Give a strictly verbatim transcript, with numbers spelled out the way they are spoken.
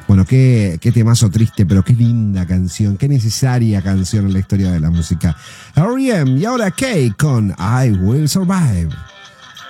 Bueno, qué, qué temazo triste, pero qué linda canción, qué necesaria canción en la historia de la música. R E M y ahora Kay con I Will Survive.